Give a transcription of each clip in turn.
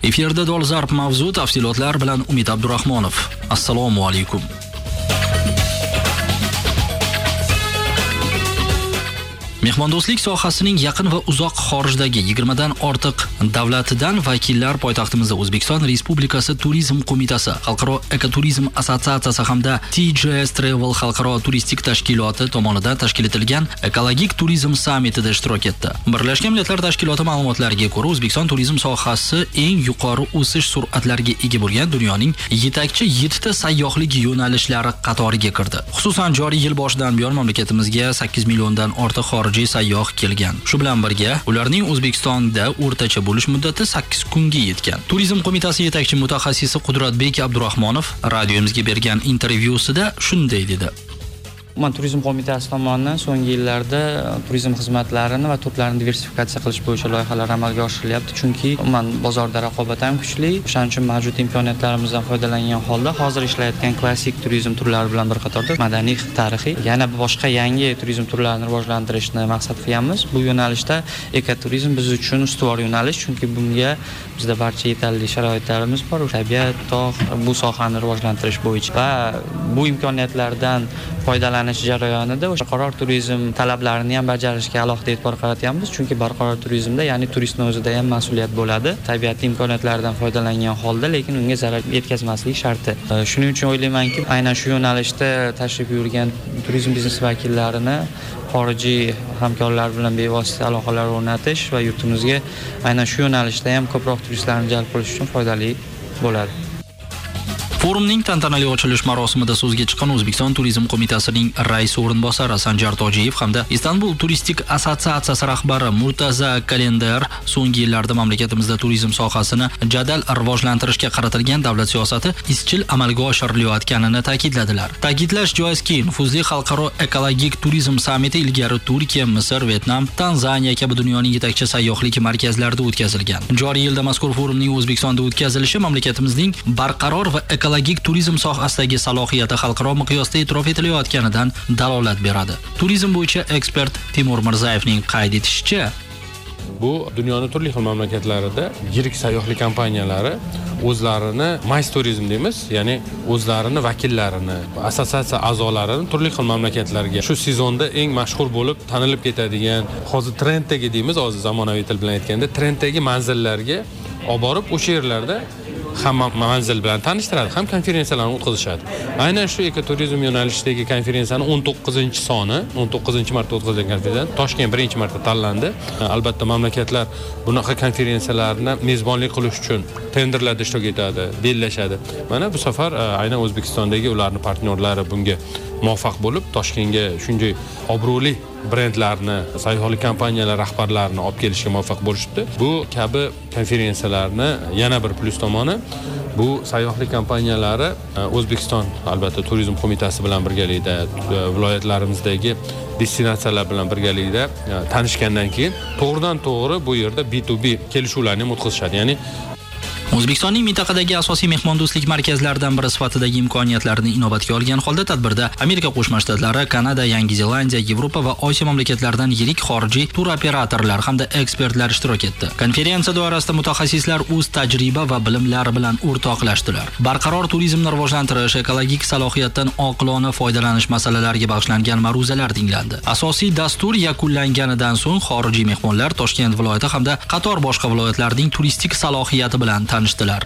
Efirda dolzarb mavzu, tafsilotlar bilan Umid Abdurahmonov. Assalomu alaykum. Mehmondo'stlik sohasining yaqin va uzoq xorijdagi 20 dan ortiq davlatidan vakillar poytaxtimizda O'zbekiston Respublikasi Turizm qo'mitasi, Xalqaro ekoturizm assotsiatsiyasi hamda TJS Travel xalqaro turistik tashkiloti tomonidan tashkil etilgan ekologik turizm sammitida ishtirok etdi. Birlashgan Millatlar Tashkiloti ma'lumotlariga ko'ra, O'zbekiston turizm sohasi eng yuqori o'sish sur'atlariga ega bo'lgan dunyoning yetakchi 7 ta sayyohlik yo'nalishlari qatoriga kirdi. Xususan, joriy yil boshidan buyon mamlakatimizga 8 milliondan ortiq sayyoh kelgan. Shu bilan birga, ularning O'zbekistonda o'rtacha bo'lish muddati 8 kunga yetgan. Turizm qo'mitasi yetakchi mutaxassisi Qudratbek Abdurahmonov radiomizga bergan intervyusida shunday dedi. Turizm qo'mitasi tomonidan so'nggi yillarda turizm xizmatlarini va turlarini diversifikatsiya qilish bo'yicha loyihalar amalga oshirilyapti. Chunki bozorda raqobat ham kuchli. Shuning uchun mavjud imkoniyatlarimizdan foydalangan holda hozir ishlayotgan klassik turizm turlari bilan bir qatorda madaniy, tarixiy, yana boshqa yangi turizm turlarini rivojlantirishni maqsad qilganmiz. Bu yo'nalishda ekoturizm biz uchun ustuvor yo'nalish, chunki bunga bizda barcha yetarli sharoitlarimiz bor. Tabiat, tog', bu sohani rivojlantirish bo'yicha va bu imkoniyatlardan foydalanish jarayonida barqaror turizm talablarini ham bajarishga alohida e'tibor qaratyapmiz, chunki barqaror turizmda, ya'ni turistning o'zida ham mas'uliyat bo'ladi. Tabiat imkoniyatlaridan foydalangan holda, lekin unga zarar yetkazmaslik sharti. Shuning uchun o'ylaymanki, aynan shu yo'nalishda tashrif buyurgan turizm biznes vakillarini xorijiy hamkorlar bilan bevosita aloqalar o'rnatish va yurtimizga aynan shu yo'nalishda ham ko'proq turistlarni jalb qilish uchun foydali bo'ladi. Forumning tantanali ochilish marosimida so'zga chiqqan O'zbekiston Turizm qo'mitasining rais o'rinbosari Sanjar Tojiyev hamda Istanbul turistik assotsiatsiyasi rahbari Murtaza Kalender so'nggi yillarda mamlakatimizda turizm sohasini jadal rivojlantirishga qaratilgan davlat siyosati izchil amalga oshirilayotganini ta'kidladilar. Ta'kidlash joizki, nufuzli xalqaro ekologik turizm sammiti ilgari Turkiya, Misr, Vyetnam, Tanzaniya kabi dunyoning yetakchi sayyohlik markazlarida o'tkazilgan. Joriy yilda mazkur forumning O'zbekistonda o'tkazilishi mamlakatimizning barqaror va ekologik turizm sohasidagi salohiyati xalqaro miqyosda e'tirof etilayotganidan dalolat beradi. Turizm bo'yicha ekspert Timur Mirzayevning qayd etishicha, bu dunyoning turli xil mamlakatlarida yirik sayyohlik kompaniyalari o'zlarini mass turizm deymiz, ya'ni o'zlarini vakillarini, assotsiatsiya a'zolarini turli xil mamlakatlarga shu sezonda eng mashhur bo'lib tanilib ketadigan, hozir trenddagi deymiz, hozir zamonaviy til bilan aytganda trenddagi manzillarga olib borib o'sha yerlarda ham manzil bilan tanishtiradi, ham konferensiyalarni o'tkazishadi. Aynan shu ekoturizm yo'nalishidagi konferensiyani 19-soni, 19-marta o'tkazilgan konferensiya Toshkent 1-marta tanlandi. Albatta mamlakatlar bunaqa konferensiyalarni mezbonlik qilish uchun tenderlarda ishtirok etadi, bellashadi. Mana bu safar aynan O'zbekistondagi ularning partnyorlari bunga muvaffaq bo'lib, Toshkentga shunday obro'li brendlarni, sayyohlik kompaniyalari rahbarlarini olib kelishga muvaffaq bo'lishdi. Bu kabi konferensiyalarni yana bir plus tomoni, bu sayyohlik kompaniyalari O'zbekiston albatta turizm qo'mitasi bilan birgalikda viloyatlarimizdagi destinatsiyalar bilan birgalikda tanishgandan keyin to'g'ridan-to'g'ri bu yerda B2B kelishuvlarni ham o'tkazishadi. Ya'ni O'zbekistonning mintaqadagi asosiy mehmondo'stlik markazlaridan biri sifatidagi imkoniyatlarini inobatga olgan holda tadbirda Amerika Qo'shma Shtatlari, Kanada, Yangi Zelandiya, Yevropa va Osiyo mamlakatlaridan yirik xorijiy tur operatorlar hamda ekspertlar ishtirok etdi. Konferensiya doirasida mutaxassislar o'z tajriba va bilimlari bilan o'rtoqlashdilar. Barqaror turizmni rivojlantirish, ekologik salohiyatdan oqilona foydalanish masalalariga bag'ishlangan ma'ruzalar tinglandi. Asosiy dastur yakunlanganidan so'ng xorijiy mehmonlar Toshkent viloyati hamda qator boshqa viloyatlarning turistik salohiyati bilan tanishdilar.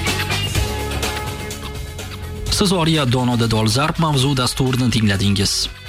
Siz Oriya Donoda dolzarb mavzu dasturini tingladingiz.